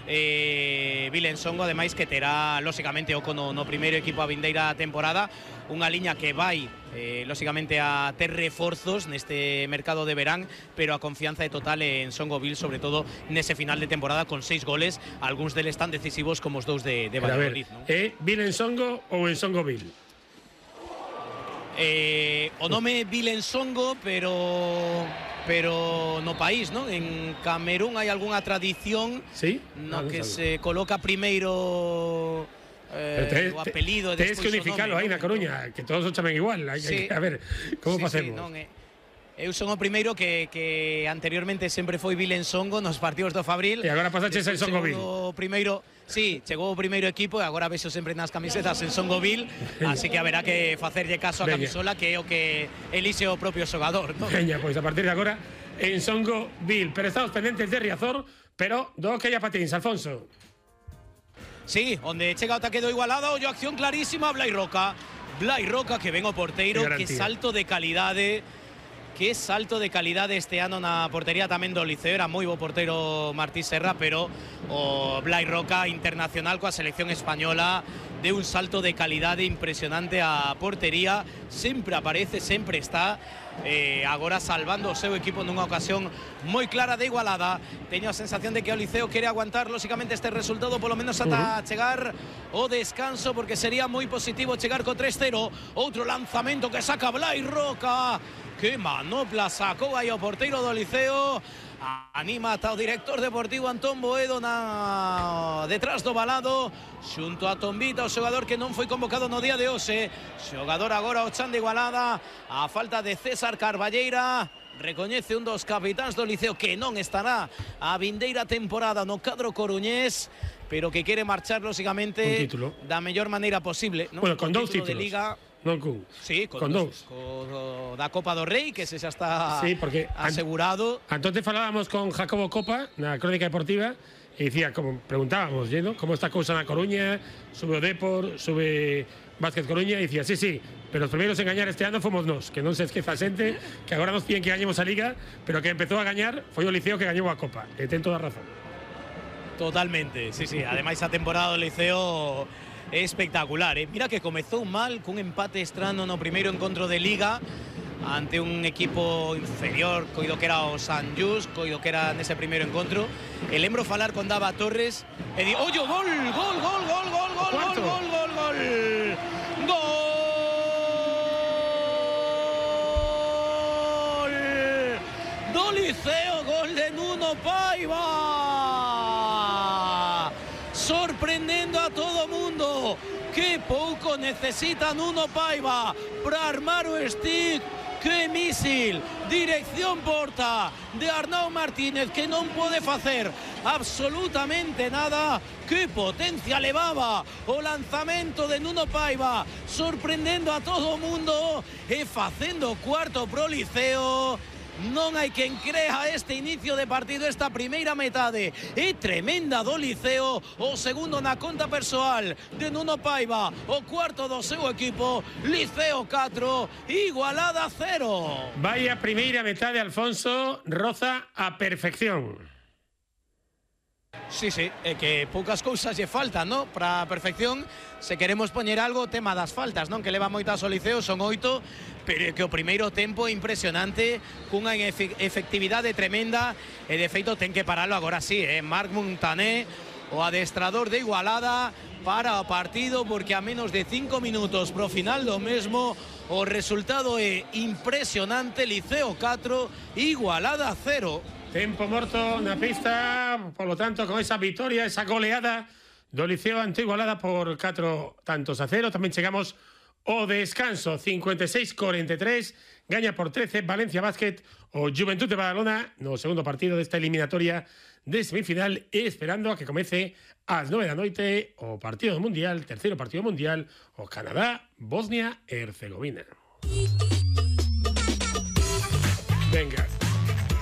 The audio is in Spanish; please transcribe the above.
Vilensongo, ademais que terá lóxicamente o no primeiro equipo a vindeira temporada unha liña que vai lóxicamente a ter reforzos neste mercado de verán, pero a confianza é total en Songoville, sobre todo nese final de temporada con 6 goles, algúns deles tan decisivos como os dous de Valladolid, ¿no? Vilensongo ou en Songoville? O nome Vilensongo, pero no país, ¿no? En Camerún hai algunha tradición, ¿sí? No que se coloca primeiro o apelido. Tens que unificalo aí na Coruña, que todos o chamen igual. Sí. A ver, como facemos? Eu son o primeiro que anteriormente sempre foi Vilensongo nos partidos do Fabril. E agora pasaches en Songoville. Sí, chegou o primeiro equipo e agora vexo sempre nas camisetas en Songoville, así que haberá que facerlle caso a camisola, que é o que elixe o propio xogador, ¿no? Veña, pois a partir de agora en Songoville. Pero estamos pendentes de Riazor, pero do que hai a patins, Alfonso. Sí, onde chega o ataque do Igualada, ollo, acción clarísima, Blai Roca, que ven o porteiro, que salto de calidade. Que salto de calidade este ano na portería tamén do Liceo. Era moi bo porteiro Martí Serra, pero o Blai Roca, internacional coa selección española, de un salto de calidade impresionante a portería. Sempre aparece, sempre está. Agora salvando o seu equipo nunha ocasión moi clara de Igualada. Teño a sensación de que o Liceo quere aguantar lóxicamente este resultado, polo menos ata chegar o descanso, porque sería moi positivo chegar co 3-0. Outro lanzamento que saca Blai Roca, que manopla sacou aí o porteiro do Liceo. Anima ata o director deportivo Antón Boedo detrás do balado, xunto a Tombita, o xogador que non foi convocado no día de hoxe. Xogador agora o chan de Igualada, a falta de César Carballeira. Recoñece un dos capitáns do Liceo que non estará a vindeira temporada no cadro coruñés, pero que quere marchar lóxicamente da mellor maneira posible, ¿no? Bueno, con dous títulos de Liga. Non cun. Sí, con dous. Da Copa do Rei, que se xa está asegurado. Entonces falábamos con Jacobo Copa na Crónica Deportiva e dicía, como preguntábamos, ¿no? Como está cousa na Coruña, sube o Depor, sube Básquet Coruña, e dicía, sí, pero os primeiros en gañar este ano fomos nós, que non se esqueza a xente, que agora nos piden que gañemos a Liga, pero que empezou a gañar foi o Liceo que gañou a Copa, e ten toda a razón. Totalmente, sí. Ademais a temporada do Liceo é espectacular, Mira que comezou mal cun empate estrano no primeiro encontro de Liga ante un equipo inferior, coido que era o San Just, coido que era nese primeiro encontro. E lembro falar con Dava Torres e di, ollo, gol do Liceo, gol de Nuno Paiva, sorprendendo a todo mundo. Que pouco necesita Nuno Paiva para armar o stick. Que mísil, dirección porta de Arnau Martínez, que non pode facer absolutamente nada. Que potencia levaba o lanzamento de Nuno Paiva, sorprendendo a todo o mundo e facendo cuarto pro Liceo. Non hai quen crea este inicio de partido, esta primeira metade é tremenda do Liceo. O segundo na conta persoal de Nuno Paiva, o cuarto do seu equipo. Liceo 4, Igualada 0. Vai a primeira metade, Alfonso, roza a perfección. Sí, é que poucas cousas lle faltan, ¿no? Para a perfección, se queremos poñer algo, tema das faltas, non? Que leva moitas o Liceo, son 8, pero que o primeiro tempo é impresionante, cunha efectividade tremenda, e de feito ten que paralo agora sí, Marc Montané, o adestrador de Igualada, para o partido, porque a menos de 5 minutos pro final do mesmo, o resultado é impresionante. Liceo 4, Igualada 0. Tempo morto na pista, por lo tanto, con esa victoria, esa goleada do Liceo ante Igualada por 4-0. Tamén chegamos ao descanso, 56-43, gaña por 13 Valencia Básquet o Juventud de Badalona no segundo partido desta eliminatoria de semifinal, esperando a que comece ás 9 da noite o partido do Mundial, terceiro partido mundial, o Canadá, Bosnia e Herzegovina. Venga.